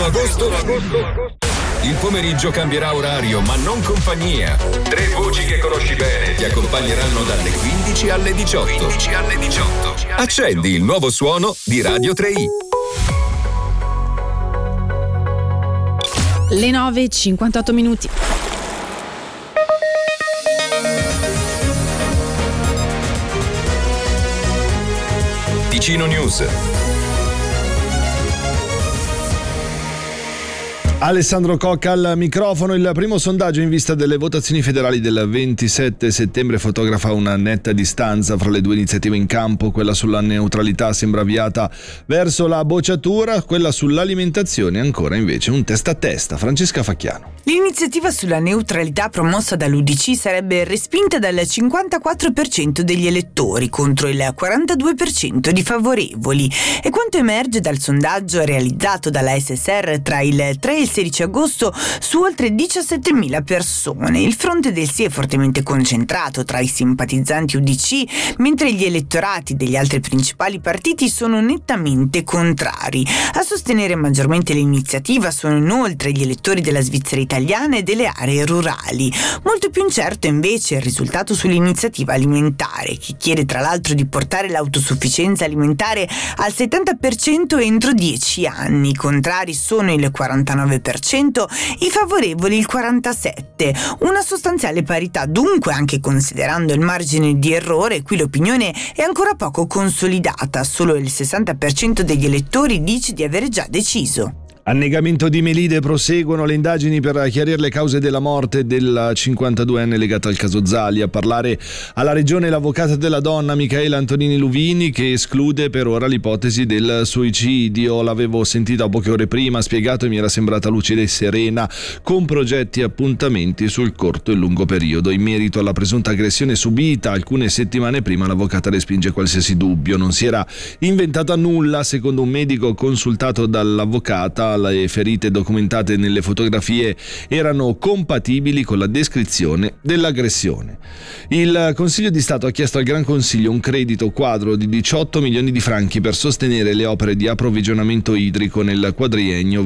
agosto il pomeriggio cambierà orario, ma non compagnia. 3 voci che conosci bene ti accompagneranno dalle 15 alle 18. Accendi il nuovo suono di Radio 3i. Le 9:58. Ticino News. Alessandro Cocca al microfono. Il primo sondaggio in vista delle votazioni federali del 27 settembre fotografa una netta distanza fra le due iniziative in campo. Quella sulla neutralità sembra avviata verso la bocciatura, quella sull'alimentazione ancora invece un testa a testa. Francesca Facchiano. L'iniziativa sulla neutralità promossa dall'UDC sarebbe respinta dal 54% degli elettori contro il 42% di favorevoli. E quanto emerge dal sondaggio realizzato dalla SSR tra il 3 e il 16 agosto su oltre 17.000 persone. Il fronte del sì è fortemente concentrato tra i simpatizzanti UDC, mentre gli elettorati degli altri principali partiti sono nettamente contrari. A sostenere maggiormente l'iniziativa sono inoltre gli elettori della Svizzera italiana e delle aree rurali. Molto più incerto invece è il risultato sull'iniziativa alimentare, che chiede tra l'altro di portare l'autosufficienza alimentare al 70% entro 10 anni. I contrari sono il 49%, i favorevoli il 47%. Una sostanziale parità dunque, anche considerando il margine di errore. Qui l'opinione è ancora poco consolidata, solo il 60% degli elettori dice di avere già deciso. Annegamento di Melide, proseguono le indagini per chiarire le cause della morte della 52enne legata al caso Zali. A parlare alla regione l'avvocata della donna Micaela Antonini Luvini, che esclude per ora l'ipotesi del suicidio. L'avevo sentita poche ore prima, ha spiegato, e mi era sembrata lucida e serena, con progetti e appuntamenti sul corto e lungo periodo. In merito alla presunta aggressione subita alcune settimane prima, l'avvocata respinge qualsiasi dubbio. Non si era inventata nulla, secondo un medico consultato dall'avvocata. Le ferite documentate nelle fotografie erano compatibili con la descrizione dell'aggressione. Il Consiglio di Stato ha chiesto al Gran Consiglio un credito quadro di 18 milioni di franchi per sostenere le opere di approvvigionamento idrico nel quadriennio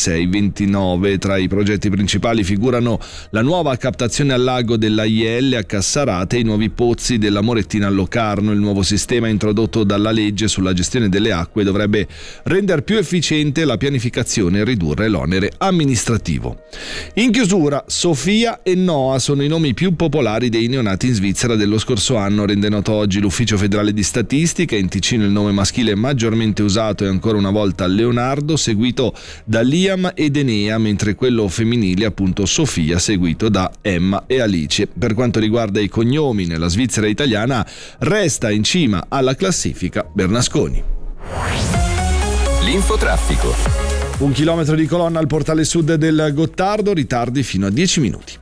26-29. Tra i progetti principali figurano la nuova captazione al lago dell'AIL a Cassarate e i nuovi pozzi della Morettina a Locarno. Il nuovo sistema introdotto dalla legge sulla gestione delle acque dovrebbe rendere più efficiente la pianificazione e ridurre l'onere amministrativo. In chiusura, Sofia e Noah sono i nomi più popolari dei neonati in Svizzera dello scorso anno, rende noto oggi l'Ufficio Federale di Statistica. In Ticino il nome maschile maggiormente usato è ancora una volta Leonardo, seguito da Liam ed Enea, mentre quello femminile appunto Sofia, seguito da Emma e Alice. Per quanto riguarda i cognomi, nella Svizzera italiana resta in cima alla classifica Bernasconi. L'infotraffico. 1 chilometro di colonna al portale sud del Gottardo, ritardi fino a 10 minuti.